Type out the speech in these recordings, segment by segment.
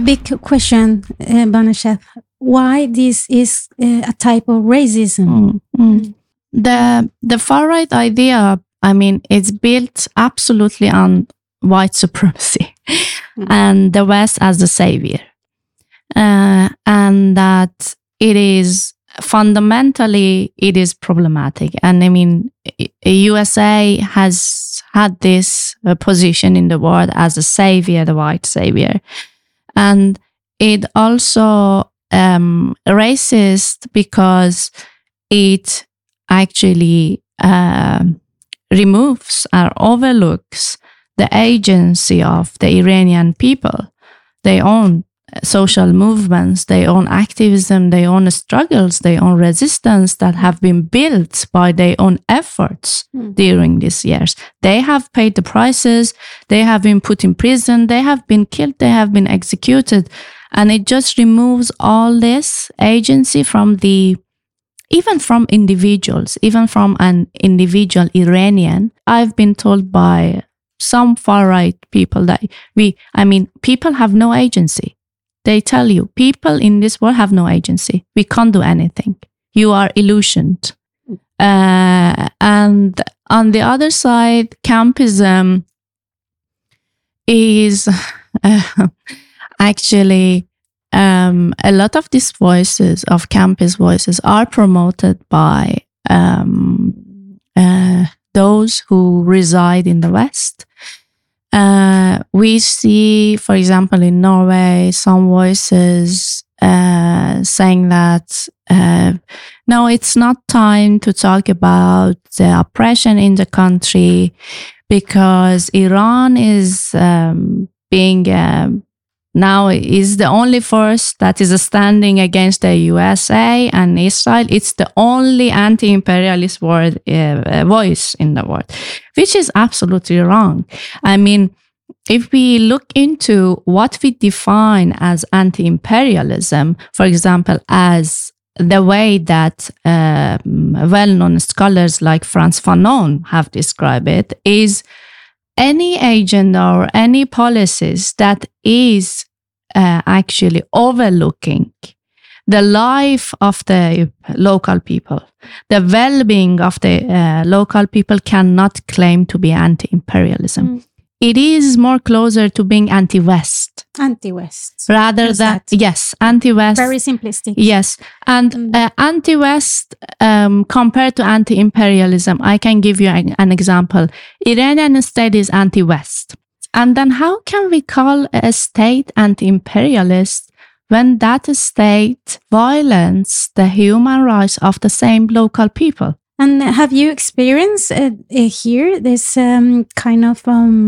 big question, Banasheth. Why this is a type of racism? The far-right idea, I mean, it's built absolutely on white supremacy and the West as the savior. And that it is fundamentally, it is problematic. And I mean, USA has had this position in the world as a savior, the white savior. And it also racist because it actually removes or overlooks the agency of the Iranian people, their own social movements, their own activism, their own struggles, their own resistance that have been built by their own efforts during these years. They have paid the prices, they have been put in prison, they have been killed, they have been executed. And it just removes all this agency from even from individuals, even from an individual Iranian. I've been told by some far-right people that people have no agency. They tell you, people in this world have no agency. We can't do anything. You are illusioned. And on the other side, campism is actually a lot of these voices, of campus voices, are promoted by those who reside in the West. We see, for example, in Norway, some voices saying that no, it's not time to talk about the oppression in the country because Iran is now is the only force that is standing against the USA and Israel. It's the only anti-imperialist voice in the world, which is absolutely wrong. I mean, if we look into what we define as anti-imperialism, for example, as the way that well-known scholars like Frantz Fanon have described it, is any agenda or any policies that is actually overlooking the life of the local people, the well-being of the local people, cannot claim to be anti-imperialism. It is more closer to being anti-West. Anti-West. Rather than, yes, anti-West. Very simplistic. Yes. And anti-West compared to anti-imperialism, I can give you an example. Iranian state is anti-West. And then how can we call a state anti-imperialist when that state violates the human rights of the same local people? And have you experienced here this kind of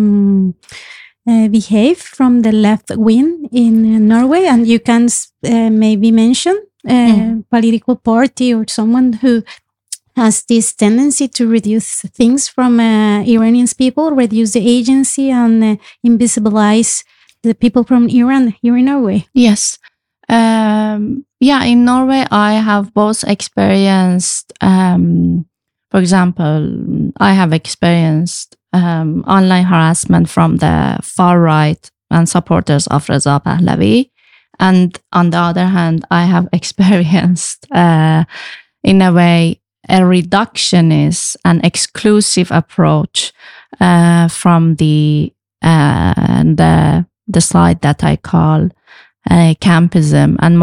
behave from the left wing in Norway? And you can maybe mention a political party or someone who has this tendency to reduce things from Iranian people, reduce the agency and invisibilize the people from Iran here in Norway. Yes. In Norway, I have both experienced, for example, I have experienced online harassment from the far right and supporters of Reza Pahlavi. And on the other hand, I have experienced, in a way, a reductionist and exclusive approach from the side that I call campism, and